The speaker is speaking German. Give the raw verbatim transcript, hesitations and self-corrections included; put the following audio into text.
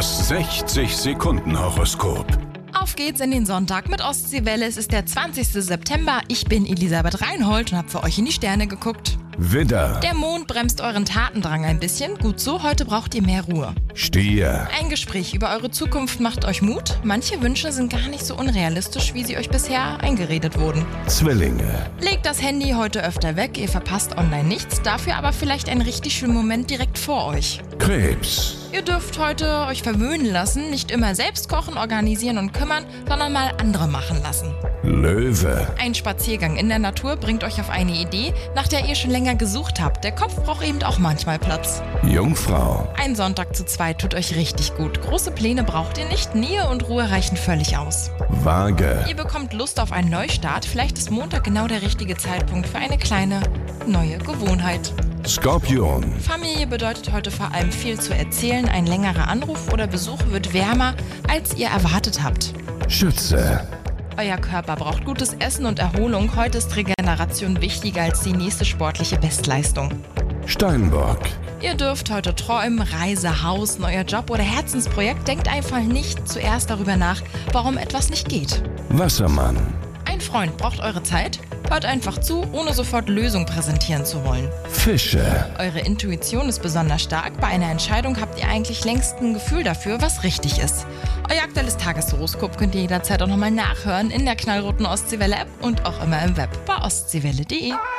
Das sechzig-Sekunden-Horoskop. Auf geht's in den Sonntag mit Ostseewelle. Es ist der zwanzigste September. Ich bin Elisabeth Reinhold und habe für euch in die Sterne geguckt. Widder, Der Mond bremst euren Tatendrang ein bisschen. Gut so, heute braucht ihr mehr Ruhe. Stier, Ein Gespräch über eure Zukunft macht euch Mut. Manche Wünsche sind gar nicht so unrealistisch, wie sie euch bisher eingeredet wurden. Zwillinge, Legt das Handy heute öfter weg, ihr verpasst online nichts, dafür aber vielleicht einen richtig schönen Moment direkt vor euch. Krebs, Ihr dürft heute euch verwöhnen lassen, nicht immer selbst kochen, organisieren und kümmern, sondern mal andere machen lassen. Löwe, Ein Spaziergang in der Natur bringt euch auf eine Idee, nach der ihr schon länger gesucht habt. Der Kopf braucht eben auch manchmal Platz. Jungfrau, Ein Sonntag zu zweit tut euch richtig gut. Große Pläne braucht ihr nicht, Nähe und Ruhe reichen völlig aus. Waage, Ihr bekommt Lust auf einen Neustart, vielleicht ist Montag genau der richtige Zeitpunkt für eine kleine neue Gewohnheit. Skorpion, Familie bedeutet heute vor allem viel zu erzählen, ein längerer Anruf oder Besuch wird wärmer, als ihr erwartet habt. Schütze, Euer Körper braucht gutes Essen und Erholung, heute ist Regeneration wichtiger als die nächste sportliche Bestleistung. Steinbock, Ihr dürft heute träumen, Reise, Haus, neuer Job oder Herzensprojekt, denkt einfach nicht zuerst darüber nach, warum etwas nicht geht. Wassermann, Ein Freund braucht eure Zeit, hört einfach zu, ohne sofort Lösung präsentieren zu wollen. Fische, Eure Intuition ist besonders stark. Bei einer Entscheidung habt ihr eigentlich längst ein Gefühl dafür, was richtig ist. Euer aktuelles Tageshoroskop könnt ihr jederzeit auch nochmal nachhören in der knallroten Ostseewelle-App und auch immer im Web bei ostseewelle punkt de.